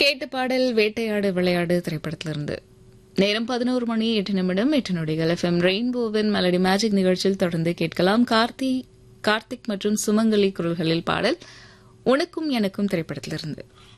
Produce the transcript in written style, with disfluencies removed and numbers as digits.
கேட்ட பாடல் வேட்டையாடு விளையாடு திரைப்படத்திலிருந்து. நேரம் 11 மணி 8 நிமிடம் 8 நொடிகள். FM ரெயின்போவின் மெலடி மேஜிக் நிகழ்ச்சியில் தொடர்ந்து கேட்கலாம். கார்த்திக் மற்றும் சுமங்கலி குரல்களில் பாடல் உனக்கும் எனக்கும் திரைப்படத்திலிருந்து.